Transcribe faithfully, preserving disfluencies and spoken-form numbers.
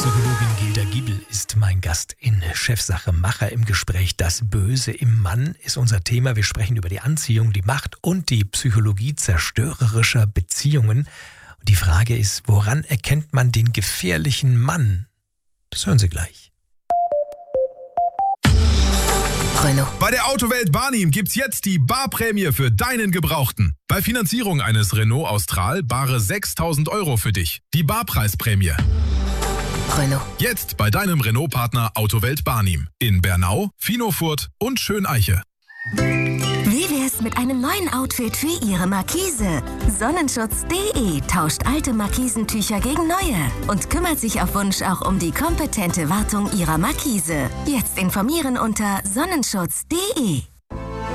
Psychologin Gilda Giebel ist mein Gast in Chefsache Macher im Gespräch. Das Böse im Mann ist unser Thema. Wir sprechen über die Anziehung, die Macht und die Psychologie zerstörerischer Beziehungen. Und die Frage ist, woran erkennt man den gefährlichen Mann? Das hören Sie gleich. Renault. Bei der Autowelt Barnim gibt's jetzt die Barprämie für deinen Gebrauchten. Bei Finanzierung eines Renault Austral bare sechstausend Euro für dich. Die Barpreisprämie. Renault. Jetzt bei deinem Renault-Partner Autowelt Barnim. In Bernau, Finofurt und Schöneiche. Wie wär's mit einem neuen Outfit für Ihre Markise? Sonnenschutz punkt de tauscht alte Markisentücher gegen neue und kümmert sich auf Wunsch auch um die kompetente Wartung Ihrer Markise. Jetzt informieren unter sonnenschutz punkt de.